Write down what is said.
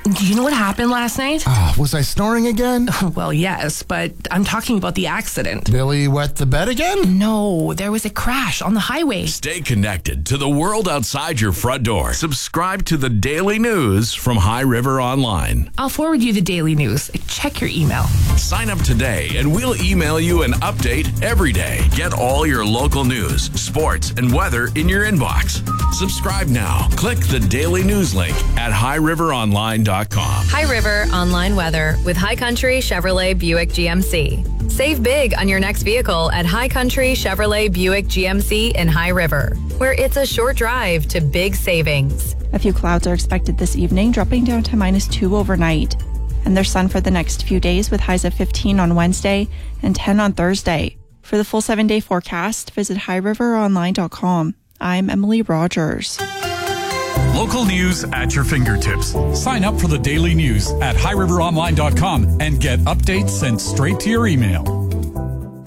Do you know what happened last night? Was I snoring again? Well, yes, but I'm talking about the accident. Billy wet the bed again? No, there was a crash on the highway. Stay connected to the world outside your front door. Subscribe to the daily news from High River Online. I'll forward you the daily news. Check your email. Sign up today and we'll email you an update every day. Get all your local news, sports, and weather in your inbox. Subscribe now. Click the daily news link at highriveronline.com. High River Online Weather with High Country Chevrolet Buick GMC. Save big on your next vehicle at High Country Chevrolet Buick GMC in High River, where it's a short drive to big savings. A few clouds are expected this evening, dropping down to -2 overnight. And there's sun for the next few days with highs of 15 on Wednesday and 10 on Thursday. For the full 7-day forecast, visit highriveronline.com. I'm Emily Rogers. Local news at your fingertips. Sign up for the daily news at highriveronline.com and get updates sent straight to your email.